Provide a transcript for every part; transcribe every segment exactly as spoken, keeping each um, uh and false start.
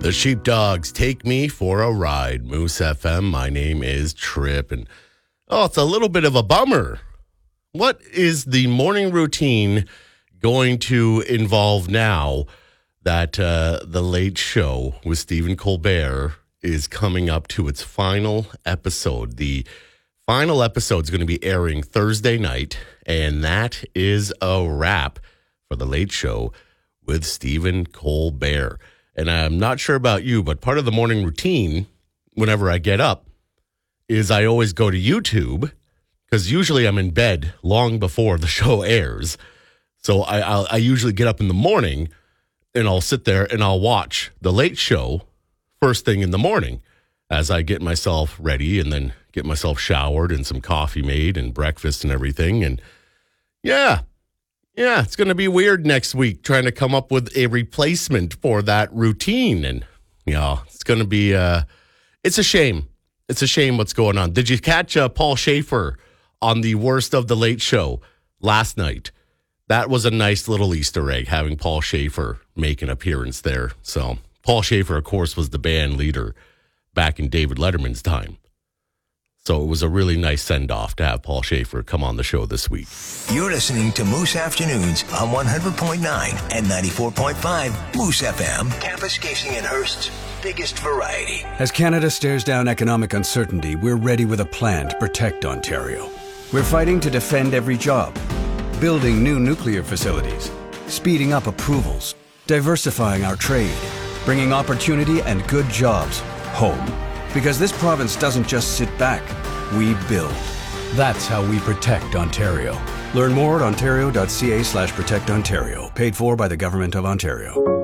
The Sheepdogs take me for a ride. Moose F M. My name is Trip. And oh, it's a little bit of a bummer. What is the morning routine going to involve now that uh, the Late Show with Stephen Colbert is coming up to its final episode? The final episode is going to be airing Thursday night, and that is a wrap for the Late Show with Stephen Colbert. And I'm not sure about you, but part of the morning routine, whenever I get up, is I always go to YouTube, because usually I'm in bed long before the show airs. So I, I'll, I usually get up in the morning, and I'll sit there and I'll watch the Late Show first thing in the morning as I get myself ready and then get myself showered and some coffee made and breakfast and everything. And yeah. Yeah, it's going to be weird next week trying to come up with a replacement for that routine. And, you know, it's going to be, uh, it's a shame. It's a shame what's going on. Did you catch uh, Paul Schaefer on the Worst of the Late Show last night? That was a nice little Easter egg, having Paul Schaefer make an appearance there. So, Paul Schaefer, of course, was the band leader back in David Letterman's time. So it was a really nice send-off to have Paul Schaefer come on the show this week. You're listening to Moose Afternoons on one hundred point nine and ninety-four point five Moose F M, Kapuskasing and Hearst's biggest variety. As Canada stares down economic uncertainty, we're ready with a plan to protect Ontario. We're fighting to defend every job, building new nuclear facilities, speeding up approvals, diversifying our trade, bringing opportunity and good jobs home. Because this province doesn't just sit back, we build. That's how we protect Ontario. Learn more at ontario.ca slash protect Ontario. Paid for by the Government of Ontario.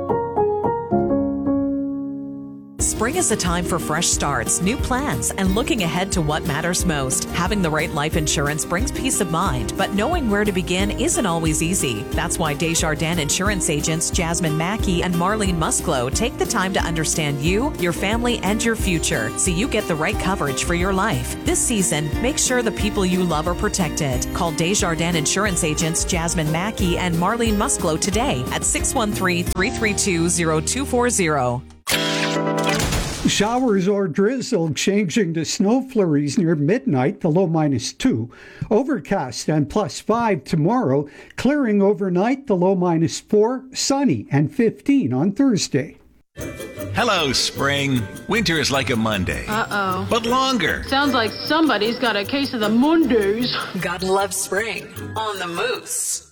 Spring is a time for fresh starts, new plans, and looking ahead to what matters most. Having the right life insurance brings peace of mind, but knowing where to begin isn't always easy. That's why Desjardins Insurance agents Jasmine Mackey and Marlene Musclo take the time to understand you, your family, and your future, so you get the right coverage for your life. This season, make sure the people you love are protected. Call Desjardins Insurance agents Jasmine Mackey and Marlene Musclo today at six one three, three three two, zero two four zero. Showers or drizzle changing to snow flurries near midnight, the low minus two. Overcast and plus five tomorrow. Clearing overnight, the low minus four. Sunny and fifteen on Thursday. Hello, spring. Winter is like a Monday. Uh-oh. But longer. Sounds like somebody's got a case of the Mondays. God loves spring on the Moose.